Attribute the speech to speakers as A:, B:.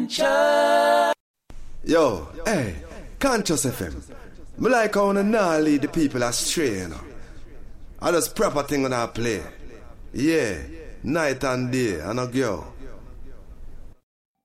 A: Conscious.
B: Yo, hey, Conscious FM. Me like how I now lead the people astray, you know. I just proper thing when I play. Yeah, night and day, and a girl.